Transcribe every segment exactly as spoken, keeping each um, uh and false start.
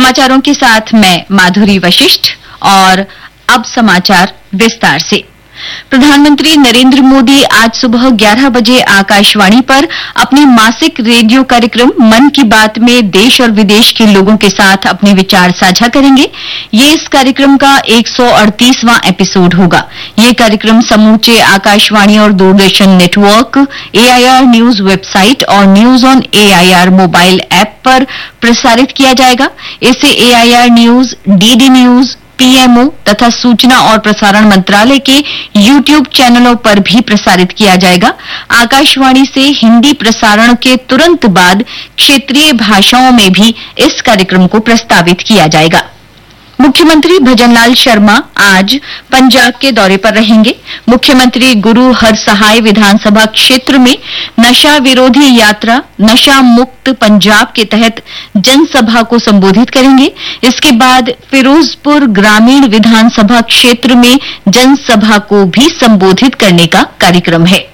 समाचारों के साथ मैं माधुरी वशिष्ठ। और अब समाचार विस्तार से। प्रधानमंत्री नरेंद्र मोदी आज सुबह ग्यारह बजे आकाशवाणी पर अपने मासिक रेडियो कार्यक्रम मन की बात में देश और विदेश के लोगों के साथ अपने विचार साझा करेंगे। ये इस कार्यक्रम का एक सौ अड़तीसवां एपिसोड होगा। ये कार्यक्रम समूचे आकाशवाणी और Doordarshan network, AIR news website और news on AIR mobile app पर प्रसारित किया जाएगा। इसे AIR news, DD news, PMO तथा सूचना और प्रसारण मंत्रालय के यूट्यूब चैनलों पर भी प्रसारित किया जाएगा। आकाशवाणी से हिंदी प्रसारण के तुरंत बाद क्षेत्रीय भाषाओं में भी इस कार्यक्रम को प्रस्तावित किया जाएगा। मुख्यमंत्री भजनलाल शर्मा आज पंजाब के दौरे पर रहेंगे। मुख्यमंत्री गुरु हरसहाय विधानसभा क्षेत्र में नशा विरोधी यात्रा नशा मुक्त पंजाब के तहत जनसभा को संबोधित करेंगे। इसके बाद फिरोजपुर ग्रामीण विधानसभा क्षेत्र में जनसभा को भी संबोधित करने का कार्यक्रम है।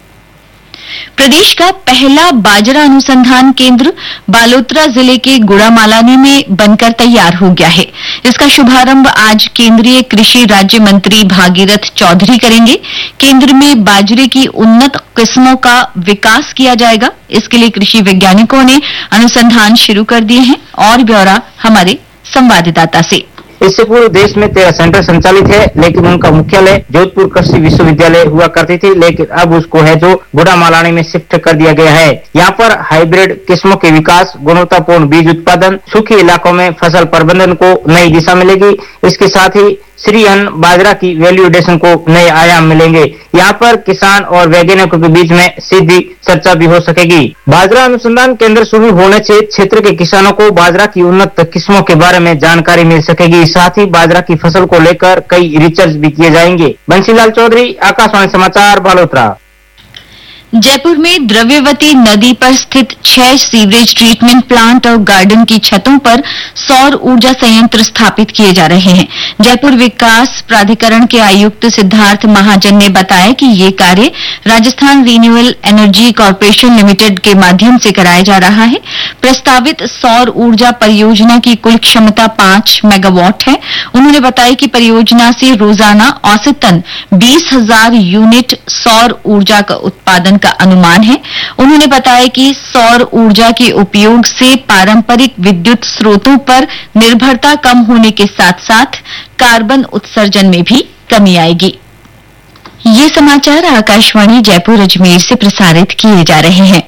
प्रदेश का पहला बाजरा अनुसंधान केंद्र बालोतरा जिले के गुड़ामालानी में बनकर तैयार हो गया है। इसका शुभारंभ आज केंद्रीय कृषि राज्य मंत्री भागीरथ चौधरी करेंगे। केंद्र में बाजरे की उन्नत किस्मों का विकास किया जाएगा। इसके लिए कृषि वैज्ञानिकों ने अनुसंधान शुरू कर दिए हैं। और ब्यौरा हमारे संवाददाता से। इससे पूर्व देश में तेरह सेंटर संचालित है, लेकिन उनका मुख्यालय जोधपुर कृषि विश्वविद्यालय हुआ करती थी, लेकिन अब उसको है जो गुड़ामालानी में शिफ्ट कर दिया गया है। यहाँ पर हाइब्रिड किस्मों के विकास, गुणवत्तापूर्ण बीज उत्पादन, सूखे इलाकों में फसल प्रबंधन को नई दिशा मिलेगी। इसके साथ ही श्री अन्न बाजरा की वैल्यू एडिशन को नए आयाम मिलेंगे। यहाँ पर किसान और वैज्ञानिकों के बीच में सीधी चर्चा भी हो सकेगी। बाजरा अनुसंधान केंद्र शुरू होने से क्षेत्र के किसानों को बाजरा की उन्नत किस्मों के बारे में जानकारी मिल सकेगी। साथ ही बाजरा की फसल को लेकर कई रिसर्च भी किए जाएंगे। बंसीलाल चौधरी, आकाशवाणी समाचार, बालोतरा। जयपुर में द्रव्यवती नदी पर स्थित छह सीवरेज ट्रीटमेंट प्लांट और गार्डन की छतों पर सौर ऊर्जा संयंत्र स्थापित किए जा रहे हैं। जयपुर विकास प्राधिकरण के आयुक्त सिद्धार्थ महाजन ने बताया कि ये कार्य Rajasthan renewable energy corporation limited के माध्यम से कराया जा रहा है। प्रस्तावित सौर ऊर्जा परियोजना की कुल क्षमता पांच मेगावाट है। उन्होंने बताया कि परियोजना से रोजाना औसतन बीस हजार यूनिट सौर ऊर्जा का उत्पादन का अनुमान है। उन्होंने बताया कि सौर ऊर्जा के उपयोग से पारंपरिक विद्युत स्रोतों पर निर्भरता कम होने के साथ साथ कार्बन उत्सर्जन में भी कमी आएगी। ये समाचार आकाशवाणी जयपुर अजमेर से प्रसारित किए जा रहे हैं।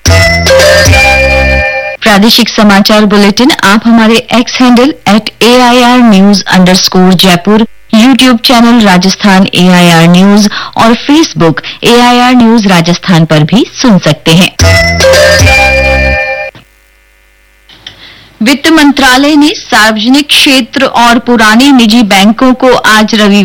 प्रादेशिक समाचार बुलेटिन आप हमारे x handle at A I R news underscore Jaipur, YouTube channel Rajasthan AIR news और फेसबुक एआईआर न्यूज राजस्थान पर भी सुन सकते हैं। वित्त मंत्रालय ने सार्वजनिक क्षेत्र और पुराने निजी बैंकों को आज रविवार